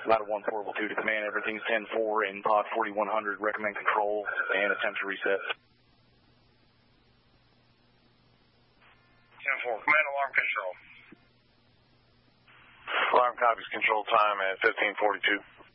Ladder 1 portable 2 to command. Everything's 10-4 in pod 4100. Recommend control and attempt to reset. 10-4. Command alarm control. Alarm copies. Control time at 15:42.